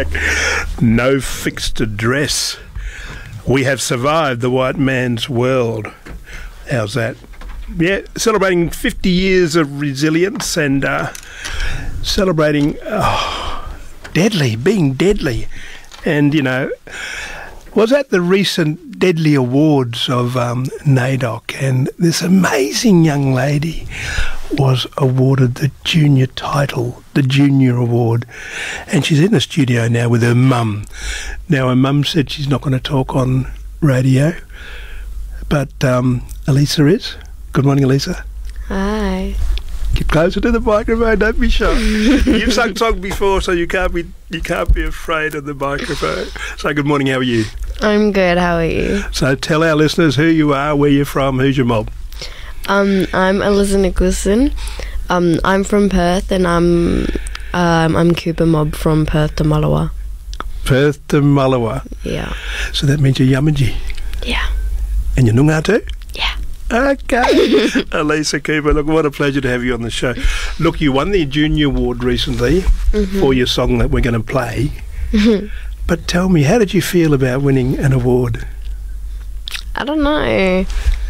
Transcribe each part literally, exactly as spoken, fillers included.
No fixed address. We have survived the white man's world. How's that? Yeah, celebrating fifty years of resilience and uh, celebrating oh, deadly, being deadly. And, you know, was at the recent Deadly Awards of um, NAIDOC, and this amazing young lady was awarded the junior title, the junior award, and she's in the studio now with her mum. Now, her mum said she's not going to talk on radio, but um, Elisa is. Good morning, Elisa. Hi. Get closer to the microphone, don't be shy. You've sung songs before, so you can't be you can't be afraid of the microphone. So good morning, how are you? I'm good, how are you? So tell our listeners who you are, where you're from, who's your mob. Um, I'm Eliza Nicholson. Um, I'm from Perth, and I'm um, I'm Cooper mob from Perth to Mullawa. Perth to Mullawa. Yeah. So that means you're Yamatji. Yeah. And you're Noongar too? Yeah. Okay. Elisa Cooper, look, what a pleasure to have you on the show. Look, you won the Junior Award recently mm-hmm. for your song that we're going to play. Mm-hmm. But tell me, how did you feel about winning an award? I don't know.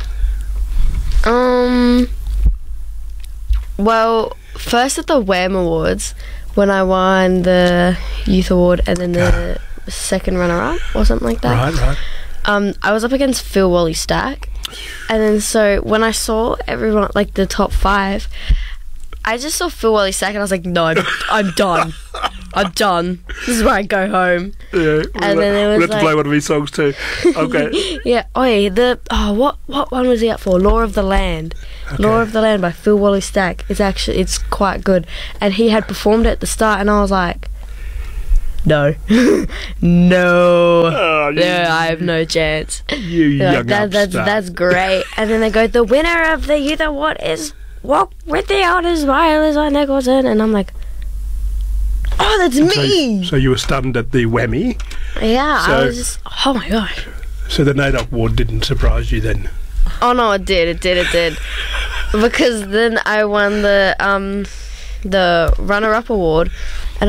Um. Well, first at the W A M Awards, when I won the Youth Award and then the second runner-up or something like that. Right, right. Um, I was up against Phil Wally Stack. And then so when I saw everyone, like the top five, I just saw Phil Wally Stack and I was like, no, I'm, I'm done. I'm done. This is where I go home. Yeah, and then it was we'll have like, to play one of his songs too. Okay. Yeah. Oh, yeah. The oh, what what one was he up for? Law of the Land. Okay. Law of the Land by Phil Wally Stack. It's actually it's quite good. And he had performed it at the start, and I was like, no, no, oh, you, no, I have no chance. You young like, that, that's that's great. And then they go, the winner of the Youth Award is Walk with the Elders by Eliza Nicholson, and I'm like, oh, that's me. So, so you were stunned at the whammy. Yeah, so, I was just, oh my gosh. So the NAIDOC Award didn't surprise you then? Oh no, it did, it did, it did. Because then I won the um the runner-up award